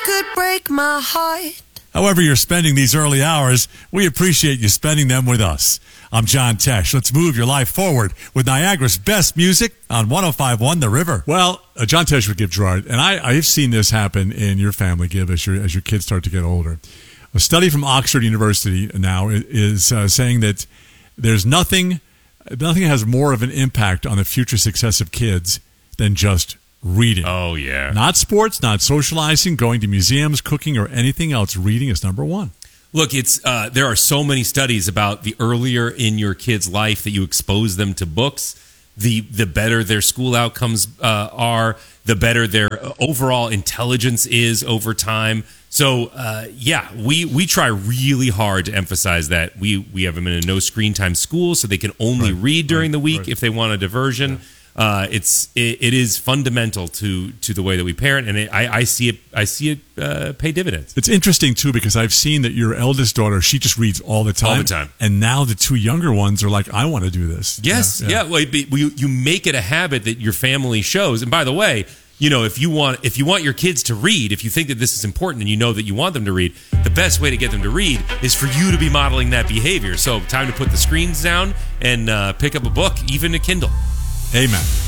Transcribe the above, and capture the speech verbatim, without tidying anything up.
could break my heart. However you're spending these early hours, we appreciate you spending them with us. I'm John Tesh. Let's move your life forward with Niagara's best music on one oh five point one The River. Well, uh, John Tesh would give Gerard, and I, I've seen this happen in your family, Give, as your, as your kids start to get older. A study from Oxford University now is uh, saying that there's nothing, nothing has more of an impact on the future success of kids than just reading. Oh, yeah. Not sports, not socializing, going to museums, cooking, or anything else. Reading is number one. Look, it's uh, there are so many studies about the earlier in your kid's life that you expose them to books, the the better their school outcomes uh, are, the better their overall intelligence is over time. So, uh, yeah, we, we try really hard to emphasize that. We, we have them in a no screen time school so they can only right. read during right. the week right. if they want a diversion. Yeah. Uh, it's it, it is fundamental to to the way that we parent, and it, I, I see it I see it uh, pay dividends. It's interesting too because I've seen that your eldest daughter, she just reads all the time, all the time, and now the two younger ones are like, I want to do this. Yes, yeah. yeah. yeah. Well, you you make it a habit that your family shows, and by the way, you know if you want if you want your kids to read, if you think that this is important and you know that you want them to read, the best way to get them to read is for you to be modeling that behavior. So, time to put the screens down and uh, pick up a book, even a Kindle. Amen.